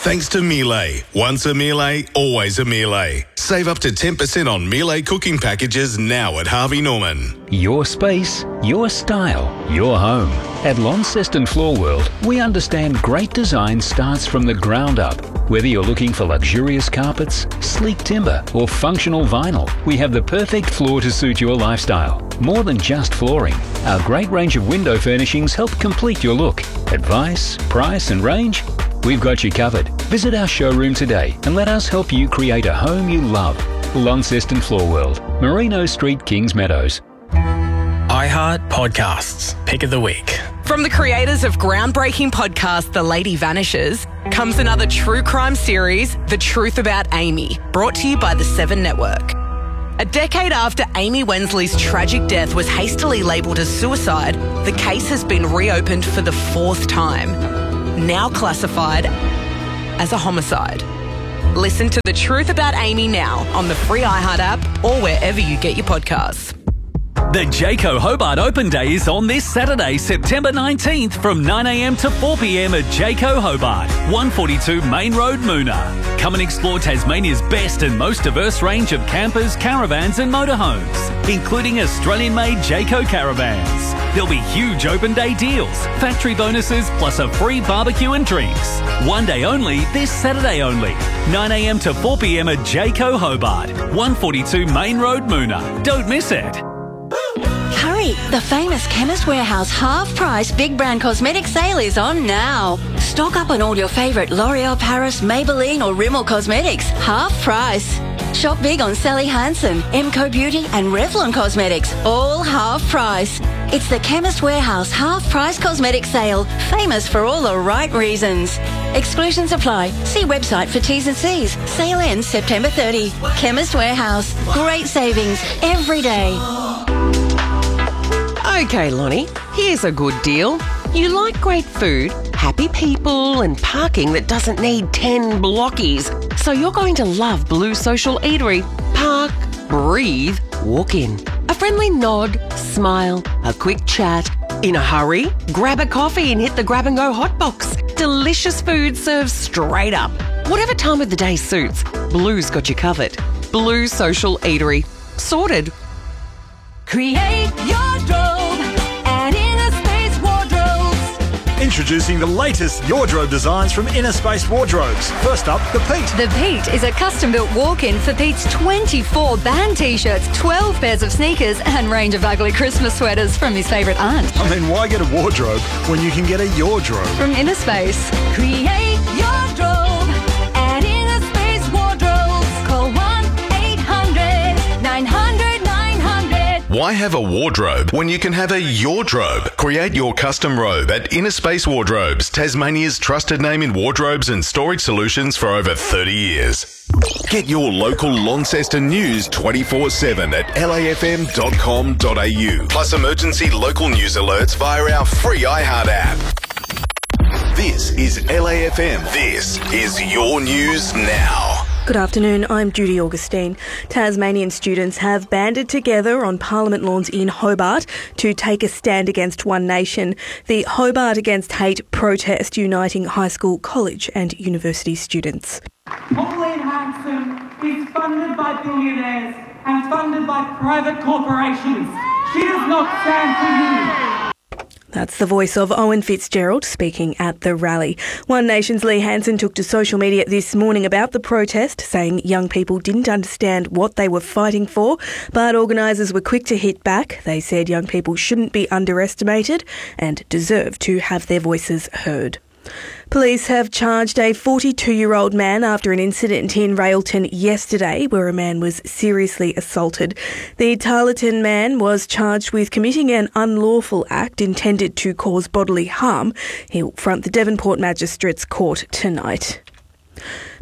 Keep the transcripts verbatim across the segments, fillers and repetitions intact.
Thanks to Miele. Once a Miele, always a Miele. Save up to ten percent on Miele cooking packages now at Harvey Norman. Your space, your style, your home. At Launceston Floor World, we understand great design starts from the ground up. Whether you're looking for luxurious carpets, sleek timber, or functional vinyl, we have the perfect floor to suit your lifestyle. More than just flooring, our great range of window furnishings help complete your look. Advice, price and range? We've got you covered. Visit our showroom today and let us help you create a home you love. Launceston Floor World, Merino Street, Kings Meadows. iHeart Podcasts, Pick of the Week. From the creators of groundbreaking podcast The Lady Vanishes comes another true crime series, The Truth About Amy, brought to you by the Seven Network. A decade after Amy Wensley's tragic death was hastily labelled as suicide, the case has been reopened for the fourth time, now classified as a homicide. Listen to The Truth About Amy now on the free iHeart app or wherever you get your podcasts. The Jayco Hobart Open Day is on this Saturday, September nineteenth from nine a m to four p m at Jayco Hobart, one forty-two Main Road, Moona. Come and explore Tasmania's best and most diverse range of campers, caravans and motorhomes, including Australian-made Jayco caravans. There'll be huge open day deals, factory bonuses plus a free barbecue and drinks. One day only, this Saturday only, nine a m to four p m at Jayco Hobart, one forty-two Main Road, Moona. Don't miss it. Hurry! The famous Chemist Warehouse half-price big brand cosmetic sale is on now. Stock up on all your favourite L'Oreal Paris, Maybelline or Rimmel cosmetics. Half price. Shop big on Sally Hansen, Emco Beauty and Revlon Cosmetics. All half price. It's the Chemist Warehouse half-price cosmetic sale. Famous for all the right reasons. Exclusions apply. See website for T's and C's. Sale ends September thirtieth. Chemist Warehouse. Great savings every day. Okay, Lonnie, here's a good deal. You like great food, happy people and parking that doesn't need ten blockies. So you're going to love Blue Social Eatery. Park, breathe, walk in. A friendly nod, smile, a quick chat. In a hurry, grab a coffee and hit the grab and go hot box. Delicious food served straight up. Whatever time of the day suits, Blue's got you covered. Blue Social Eatery. Sorted. Create your wardrobe at Inner Space Wardrobes. Introducing the latest wardrobe designs from Inner Space Wardrobes. First up, the Pete. The Pete is a custom-built walk-in for Pete's twenty-four band T-shirts, twelve pairs of sneakers and range of ugly Christmas sweaters from his favourite aunt. I mean, why get a wardrobe when you can get a wardrobe? From Inner Space. Create your wardrobe at Inner Space Wardrobes. Call one eight hundred nine hundred nine hundred. Why have a wardrobe when you can have a yordrobe? Create your custom robe at Inner Space Wardrobes, Tasmania's trusted name in wardrobes and storage solutions for over thirty years. Get your local Launceston news twenty-four seven at L A F M dot com dot A U. Plus emergency local news alerts via our free iHeart app. This is L A F M. This is your news now. Good afternoon, I'm Judy Augustine. Tasmanian students have banded together on Parliament lawns in Hobart to take a stand against One Nation, the Hobart Against Hate protest uniting high school, college and university students. Pauline Hanson is funded by billionaires and funded by private corporations. She does not stand for you. That's the voice of Owen Fitzgerald speaking at the rally. One Nation's Lee Hansen took to social media this morning about the protest, saying young people didn't understand what they were fighting for, but organisers were quick to hit back. They said young people shouldn't be underestimated and deserve to have their voices heard. Police have charged a forty-two-year-old man after an incident in Railton yesterday where a man was seriously assaulted. The Tarleton man was charged with committing an unlawful act intended to cause bodily harm. He'll front the Devonport Magistrates Court tonight.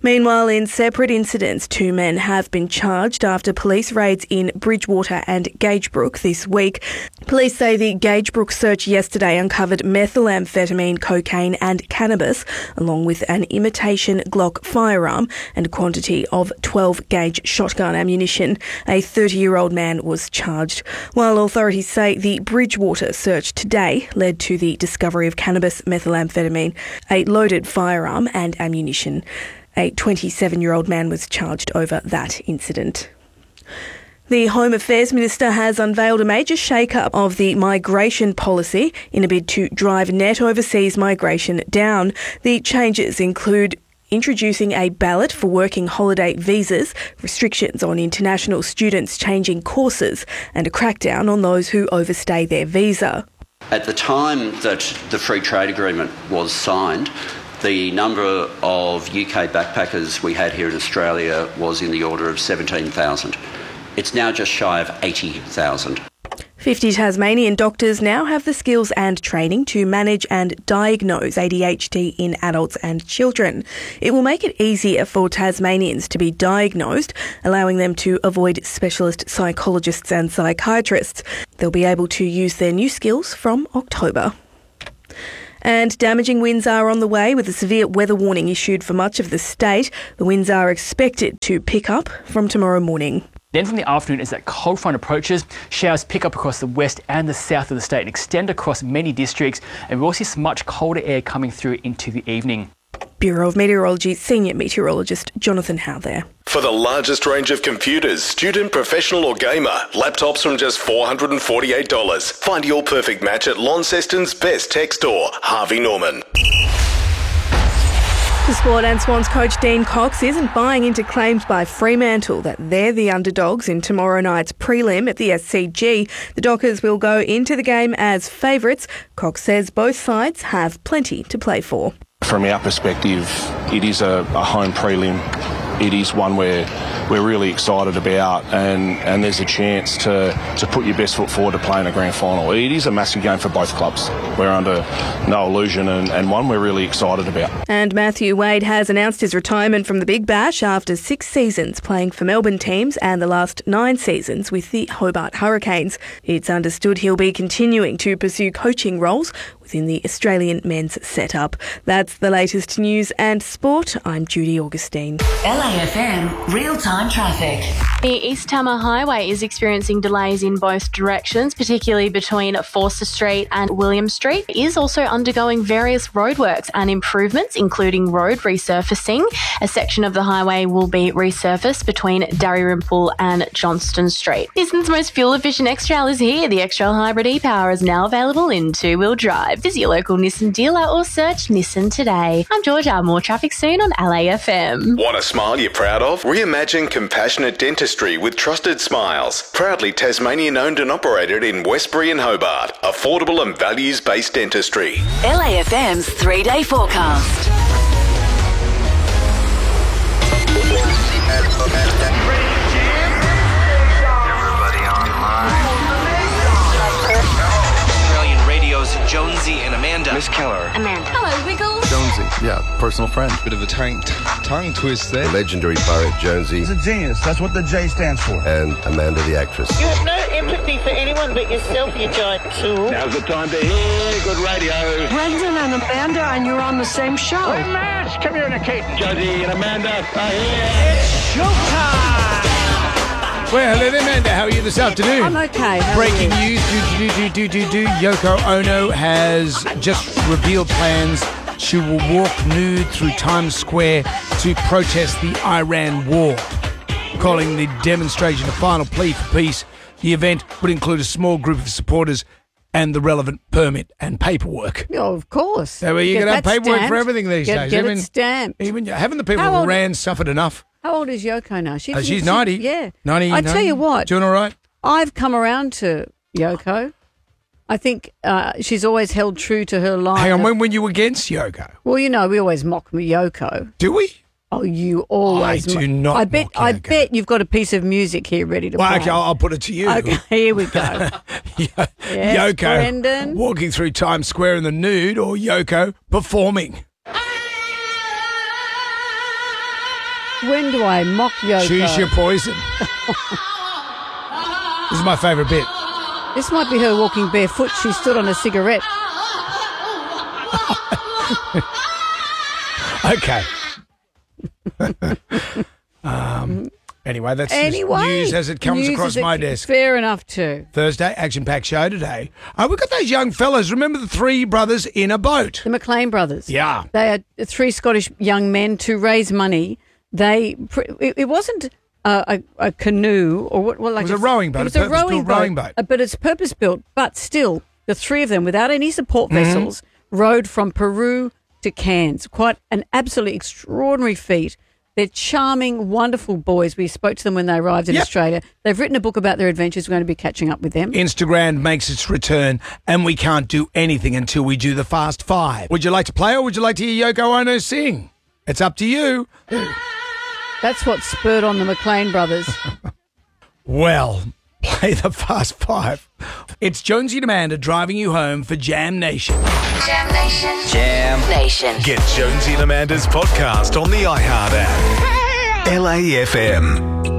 Meanwhile, in separate incidents, two men have been charged after police raids in Bridgewater and Gagebrook this week. Police say the Gagebrook search yesterday uncovered methamphetamine, cocaine and cannabis, along with an imitation Glock firearm and a quantity of twelve gauge shotgun ammunition. A thirty-year-old man was charged. While authorities say the Bridgewater search today led to the discovery of cannabis, methamphetamine, a loaded firearm and ammunition. A twenty-seven-year-old man was charged over that incident. The Home Affairs Minister has unveiled a major shake-up of the migration policy in a bid to drive net overseas migration down. The changes include introducing a ballot for working holiday visas, restrictions on international students changing courses, and a crackdown on those who overstay their visa. At the time that the Free Trade Agreement was signed, the number of U K backpackers we had here in Australia was in the order of seventeen thousand. It's now just shy of eighty thousand. fifty Tasmanian doctors now have the skills and training to manage and diagnose A D H D in adults and children. It will make it easier for Tasmanians to be diagnosed, allowing them to avoid specialist psychologists and psychiatrists. They'll be able to use their new skills from October. And damaging winds are on the way, with a severe weather warning issued for much of the state. The winds are expected to pick up from tomorrow morning. Then from the afternoon, as that cold front approaches, showers pick up across the west and the south of the state and extend across many districts, and we'll see some much colder air coming through into the evening. Bureau of Meteorology Senior Meteorologist Jonathan Howe there. For the largest range of computers, student, professional or gamer, laptops from just four hundred forty-eight dollars. Find your perfect match at Launceston's best tech store, Harvey Norman. The Sport and Swans coach Dean Cox isn't buying into claims by Fremantle that they're the underdogs in tomorrow night's prelim at the S C G. The Dockers will go into the game as favourites. Cox says both sides have plenty to play for. From our perspective, it is a, a home prelim. It is one where we're really excited about, and, and there's a chance to, to put your best foot forward to play in a grand final. It is a massive game for both clubs. We're under no illusion, and, and one we're really excited about. And Matthew Wade has announced his retirement from the Big Bash after six seasons playing for Melbourne teams and the last nine seasons with the Hobart Hurricanes. It's understood he'll be continuing to pursue coaching roles within the Australian men's setup. That's the latest news and sport. I'm Judy Augustine. L A F M real-time traffic. The East Tamar Highway is experiencing delays in both directions, particularly between Forster Street and William Street. It is also undergoing various roadworks and improvements, including road resurfacing. A section of the highway will be resurfaced between Darryrimple and Johnston Street. Nissan's most fuel-efficient X-Trail is here. The X-Trail Hybrid e-Power is now available in two-wheel drive. Visit your local Nissan dealer or search Nissan today. I'm Georgia. More traffic soon on L A F M. Want a smile you're proud of? Reimagine compassionate dentistry with Trusted Smiles. Proudly Tasmanian owned and operated in Westbury and Hobart. Affordable and values-based dentistry. L A F M's three-day forecast. Australian Radio's Jonesy and Amanda. Miss Keller. Amanda. Hello, Wiggles. Jonesy, yeah, personal friend. Bit of a tongue, t- tongue twist there. Legendary poet Jonesy. He's a genius. That's what the J stands for. And Amanda the actress. You have no empathy for anyone but yourself, you giant tool. Now's the time to hear good radio. Brendan and Amanda, and you're on the same show. We're matched. Communicate. Jonesy and Amanda are here. It's showtime. Well, hello there, Amanda. How are you this afternoon? I'm okay. How Breaking are you? news. Do, do, do, do, do, do. Yoko Ono has just revealed plans. She will walk nude through Times Square to protest the Iran war, calling the demonstration a final plea for peace. The event would include a small group of supporters and the relevant permit and paperwork. Oh, of course. So you can have paperwork stamped. For everything these get, days. Get even, it stamped. Even, haven't the people of Iran suffered enough? How old is Yoko now? She, uh, she's she, ninety. Yeah. ninety. I tell you what. Doing all right? I've come around to Yoko. I think uh, she's always held true to her line. Hang on, of, when were you against Yoko? Well, you know, we always mock Yoko. Do we? Oh, you always. I do mo- not. I bet. Mock I Yoko. bet you've got a piece of music here ready to well, play. Okay, I'll, I'll put it to you. Okay, here we go. Yo- yes, Yoko Brendan. walking through Times Square in the nude, or Yoko performing. When do I mock Yoko? Choose your poison. This is my favourite bit. This might be her walking barefoot. She stood on a cigarette. Okay. um, anyway, that's just Anyway, news as it comes news across as it- my desk. Fair enough too. Thursday, action-packed show today. Oh, we've got those young fellas. Remember the three brothers in a boat? The McLean brothers. Yeah. They are three Scottish young men to raise money. They pr- it, it wasn't a, a, a canoe or what? Well, like It was a rowing boat, It was a a rowing purpose-built boat, rowing boat. uh, but it's purpose built. But still, the three of them, without any support Mhm. vessels, rowed from Peru to Cairns. Quite an absolutely extraordinary feat. They're charming, wonderful boys. We spoke to them when they arrived in Yep. Australia. They've written a book about their adventures. We're going to be catching up with them. Instagram makes its return, and we can't do anything until we do the Fast Five. Would you like to play, or would you like to hear Yoko Ono sing? It's up to you. That's what spurred on the McLean brothers. Well, play the Fast Five. It's Jonesy and Amanda driving you home for Jam Nation. Jam Nation. Jam Nation. Get Jonesy and Amanda's podcast on the iHeart app. L A F M.